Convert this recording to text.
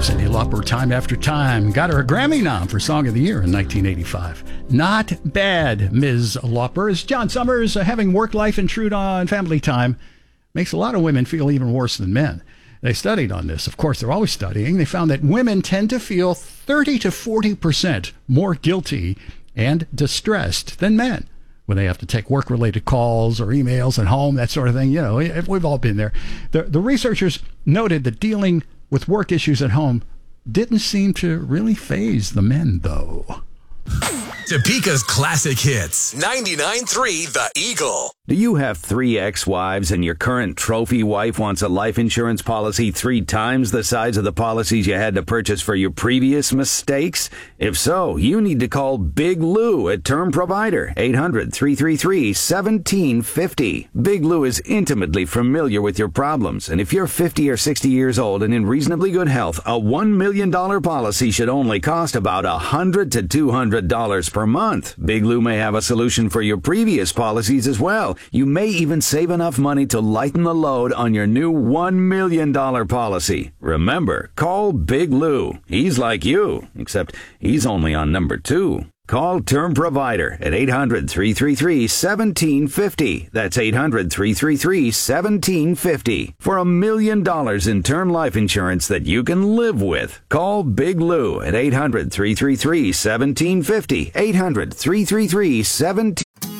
Cyndi Lauper, Time After Time, got her a Grammy nom for Song of the Year in 1985. Not bad, Ms. Lauper. As John Summers, having work life intrude on family time makes a lot of women feel even worse than men. They studied on this. Of course, they're always studying. They found that women tend to feel 30 to 40% more guilty and distressed than men when they have to take work-related calls or emails at home, that sort of thing. You know, we've all been there. The researchers noted that dealing with work issues at home didn't seem to really faze the men, though. Topeka's classic hits. 99.3 The Eagle. Do you have 3 ex-wives and your current trophy wife wants a life insurance policy 3 times the size of the policies you had to purchase for your previous mistakes? If so, you need to call Big Lou at Term Provider, 800-333-1750. Big Lou is intimately familiar with your problems, and if you're 50 or 60 years old and in reasonably good health, a $1 million policy should only cost about $100 to $200 per month. Big Lou may have a solution for your previous policies as well. You may even save enough money to lighten the load on your new $1 million policy. Remember, call Big Lou. He's like you, except he's only on number 2. Call Term Provider at 800-333-1750. That's 800-333-1750 for $1 million in term life insurance that you can live with. Call Big Lou at 800-333-1750. 800-333-1750.